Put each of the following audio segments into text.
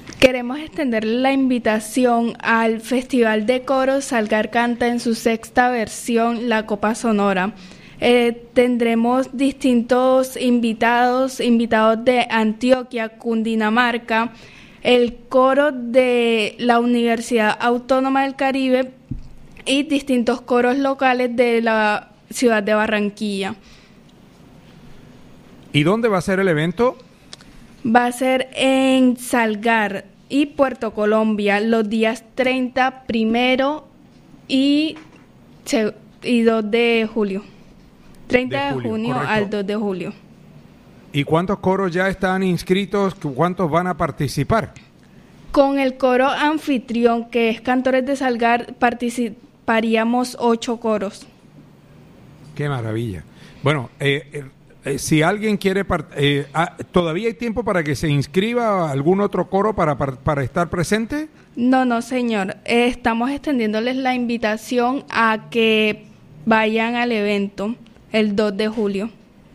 Queremos extender la invitación al Festival de Coros Salgar Canta en su sexta versión, La Copa Sonora. Tendremos distintos invitados de Antioquia, Cundinamarca, el coro de la Universidad Autónoma del Caribe y distintos coros locales de la ciudad de Barranquilla. ¿Y dónde va a ser el evento? Va a ser en Salgar y Puerto Colombia los días 30, 1 y 2 de julio. 30 de junio correcto. Al 2 de julio. ¿Y cuántos coros ya están inscritos? ¿Cuántos van a participar? Con el coro anfitrión, que es Cantores de Salgar, participaríamos 8 coros. ¡Qué maravilla! Bueno, si alguien quiere, ¿todavía hay tiempo para que se inscriba a algún otro coro para estar presente? No, señor. Estamos extendiéndoles la invitación a que vayan al evento el 2 de julio.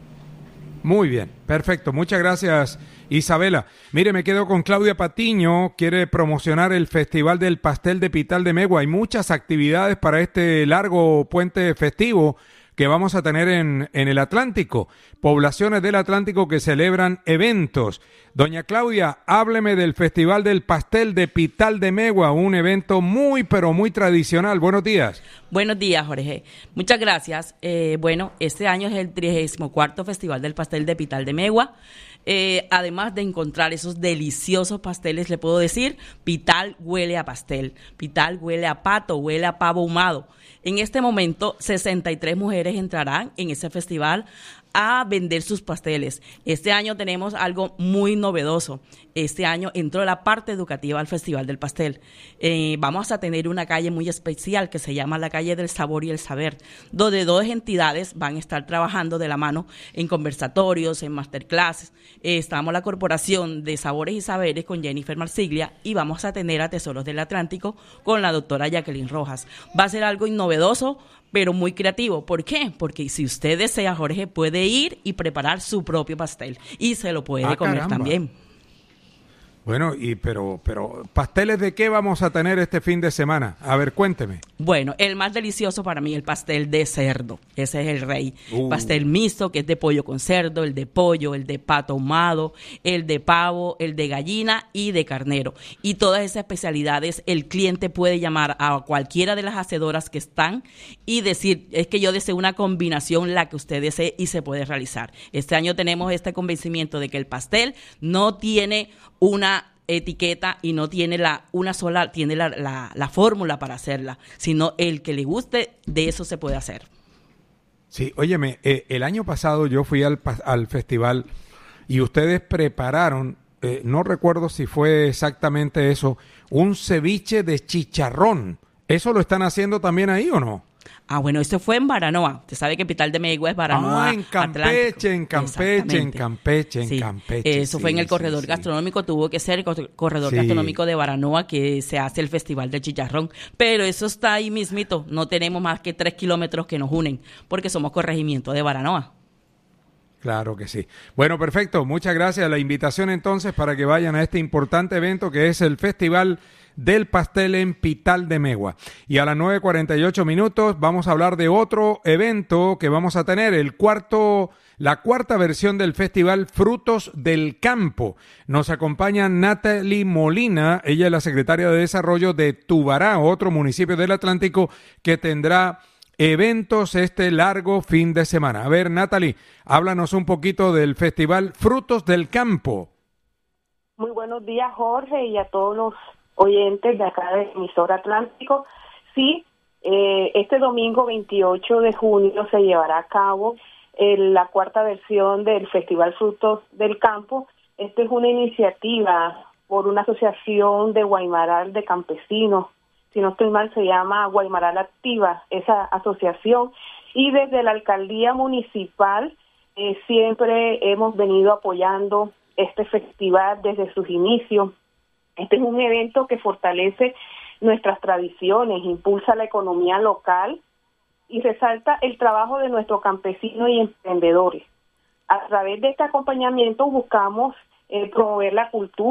Muy bien, perfecto. Muchas gracias, Isabela. Mire, me quedo con Claudia Patiño. Quiere promocionar el Festival del Pastel de Pital de Megua. Hay muchas actividades para este largo puente festivo que vamos a tener en el Atlántico, poblaciones del Atlántico que celebran eventos. Doña Claudia, hábleme del Festival del Pastel de Pital de Megua, un evento muy, pero muy tradicional. Buenos días. Buenos días, Jorge. Muchas gracias. Este año es el 34º Festival del Pastel de Pital de Megua. Además de encontrar esos deliciosos pasteles, le puedo decir, Pital huele a pastel, Pital huele a pato, huele a pavo ahumado. En este momento, 63 mujeres entrarán en ese festival a vender sus pasteles. Este año tenemos algo muy novedoso. Este año entró la parte educativa al Festival del Pastel. Vamos a tener una calle muy especial que se llama la Calle del Sabor y el Saber, donde 2 entidades van a estar trabajando de la mano en conversatorios, en masterclasses. Estamos la Corporación de Sabores y Saberes con Jennifer Marsiglia y vamos a tener a Tesoros del Atlántico con la doctora Jacqueline Rojas. Va a ser algo novedoso, pero muy creativo. ¿Por qué? Porque si usted desea, Jorge, puede ir y preparar su propio pastel y se lo puede comer caramba. También. Bueno, pero ¿pasteles de qué vamos a tener este fin de semana? A ver, cuénteme. Bueno, el más delicioso para mí, el pastel de cerdo. Ese es el rey. Pastel mixto, que es de pollo con cerdo, el de pollo, el de pato ahumado, el de pavo, el de gallina y de carnero. Y todas esas especialidades, el cliente puede llamar a cualquiera de las hacedoras que están y decir, es que yo deseo una combinación, la que usted desee, y se puede realizar. Este año tenemos este convencimiento de que el pastel no tiene una etiqueta y no tiene una sola, tiene la fórmula para hacerla, sino el que le guste, de eso se puede hacer. Sí, óyeme, el año pasado yo fui al festival y ustedes prepararon, no recuerdo si fue exactamente eso, un ceviche de chicharrón. ¿Eso lo están haciendo también ahí o no? Bueno, eso fue en Baranoa. Usted sabe que Pital de Megua es Baranoa. En Campeche, en Campeche. Eso fue en el corredor gastronómico, tuvo que ser el corredor gastronómico de Baranoa, que se hace el Festival del Chicharrón. Pero eso está ahí mismito. No tenemos más que 3 kilómetros que nos unen, porque somos corregimiento de Baranoa. Claro que sí. Bueno, perfecto. Muchas gracias. La invitación entonces para que vayan a este importante evento que es el Festival del Pastel en Pital de Megua. Y a las 9:48 vamos a hablar de otro evento que vamos a tener, la cuarta versión del Festival Frutos del Campo. Nos acompaña Natalie Molina, ella es la secretaria de Desarrollo de Tubará, otro municipio del Atlántico que tendrá eventos este largo fin de semana. A ver, Natalie, háblanos un poquito del Festival Frutos del Campo. Muy buenos días, Jorge, y a todos los oyentes de acá de Emisora Atlántico. Sí, este domingo 28 de junio se llevará a cabo la cuarta versión del Festival Frutos del Campo. Esta es una iniciativa por una asociación de Guaymaral de campesinos, si no estoy mal se llama Guaymaral Activa, esa asociación, y desde la alcaldía municipal siempre hemos venido apoyando este festival desde sus inicios. Este es un evento que fortalece nuestras tradiciones, impulsa la economía local y resalta el trabajo de nuestros campesinos y emprendedores. A través de este acompañamiento buscamos promover la cultura